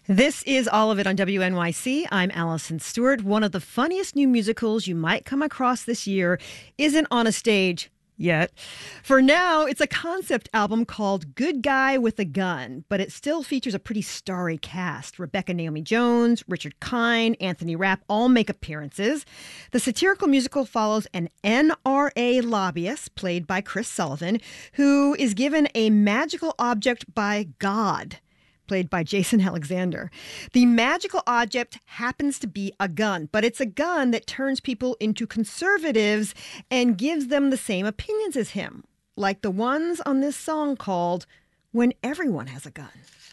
This is All of It on WNYC. I'm Allison Stewart. One of the funniest new musicals you might come across this year isn't on a stage yet. For now, it's a concept album called Good Guy with a Gun, but it still features a pretty starry cast. Rebecca Naomi Jones, Richard Kind, Anthony Rapp all make appearances. The satirical musical follows an NRA lobbyist, played by Chris Sullivan, who is given a magical object by God, played by Jason Alexander. The magical object happens to be a gun, but it's a gun that turns people into conservatives and gives them the same opinions as him, like the ones on this song called When Everyone Has a Gun.